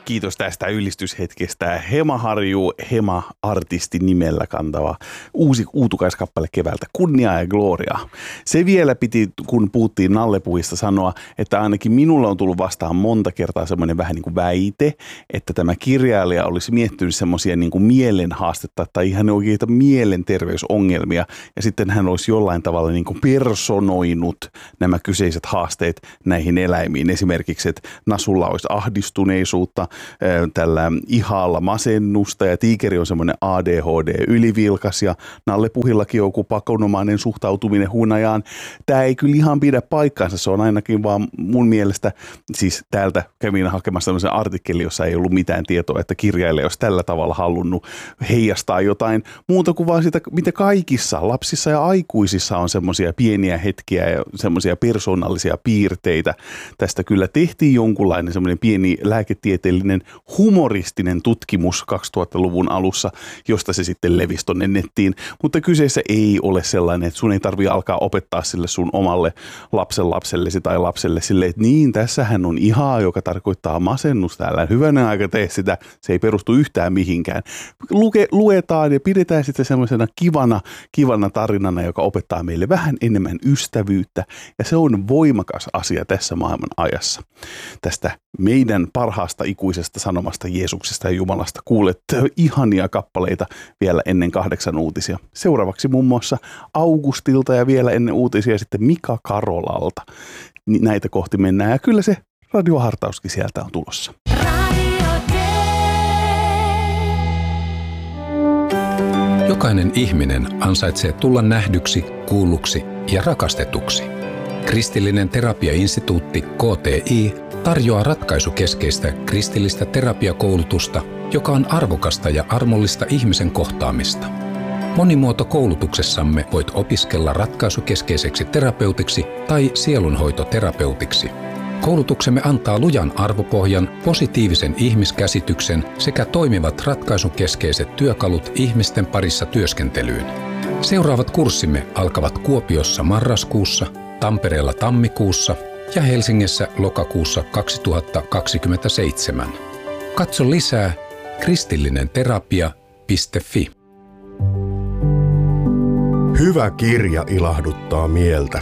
Kiitos tästä ylistyshetkestä. Hema Harju, Hema-artisti nimellä kantava uusi uutukaiskappale keväältä. Kunnia ja gloria. Se vielä piti, kun puhuttiin nallepuista, sanoa, että ainakin minulla on tullut vastaan monta kertaa semmoinen vähän niin kuin väite, että tämä kirjailija olisi miettinyt semmoisia niin kuin mielenhaastetta tai ihan oikeita mielenterveysongelmia. Ja sitten hän olisi jollain tavalla niin kuin personoinut nämä kyseiset haasteet näihin eläimiin. Esimerkiksi, että nasulla olisi ahdistuneisuutta, tällä ihalla masennusta ja tiikeri on semmoinen ADHD-ylivilkas ja nallepuhillakin on joku pakonomainen suhtautuminen hunajaan. Tämä ei kyllä ihan pidä paikkaansa, se on ainakin vaan mun mielestä, siis täältä kävin hakemassa tämmöisen artikkeli, jossa ei ollut mitään tietoa, että kirjailija olisi tällä tavalla halunnut heijastaa jotain muuta kuin vaan sitä, mitä kaikissa lapsissa ja aikuisissa on semmoisia pieniä hetkiä ja semmoisia persoonallisia piirteitä. Tästä kyllä tehtiin jonkunlainen semmoinen pieni lääketieteellinen humoristinen tutkimus 2000-luvun alussa, josta se sitten levisi tonne nettiin. Mutta kyseessä ei ole sellainen, että sun ei tarvitse alkaa opettaa sille sun omalle lapsellesi tai lapselle silleen, että niin, tässähän on ihaa, joka tarkoittaa masennusta. Älä hyvänä aika tee sitä, se ei perustu yhtään mihinkään. Luetaan ja pidetään sitten semmoisena kivana tarinana, joka opettaa meille vähän enemmän ystävyyttä. Ja se on voimakas asia tässä maailman ajassa. Tästä meidän parhaasta ikuisesta sanomasta Jeesuksesta ja Jumalasta kuulet ihania kappaleita vielä ennen 8 uutisia. Seuraavaksi muun muassa Augustilta ja vielä ennen uutisia sitten Mika Karolalta. Näitä kohti mennään ja kyllä se radiohartauskin sieltä on tulossa. Jokainen ihminen ansaitsee tulla nähdyksi, kuulluksi ja rakastetuksi. Kristillinen terapiainstituutti KTI tarjoaa ratkaisukeskeistä kristillistä terapiakoulutusta, joka on arvokasta ja armollista ihmisen kohtaamista. Monimuotokoulutuksessamme voit opiskella ratkaisukeskeiseksi terapeutiksi tai sielunhoitoterapeutiksi. Koulutuksemme antaa lujan arvopohjan, positiivisen ihmiskäsityksen sekä toimivat ratkaisukeskeiset työkalut ihmisten parissa työskentelyyn. Seuraavat kurssimme alkavat Kuopiossa marraskuussa, Tampereella tammikuussa ja Helsingissä lokakuussa 2027. Katso lisää kristillinenterapia.fi. Hyvä kirja ilahduttaa mieltä.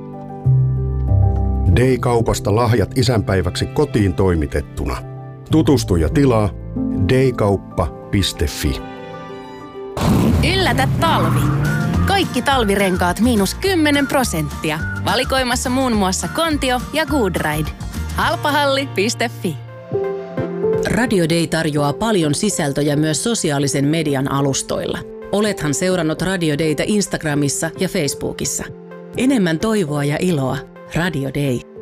Day-kaupasta lahjat isänpäiväksi kotiin toimitettuna. Tutustu ja tilaa daykauppa.fi. Yllätä talvi! Kaikki talvirenkaat -10%. Valikoimassa muun muassa Kontio ja Goodride. Halpahalli.fi. Radio Day tarjoaa paljon sisältöjä myös sosiaalisen median alustoilla. Olethan seurannut Radio Daytä Instagramissa ja Facebookissa. Enemmän toivoa ja iloa. Radio Day.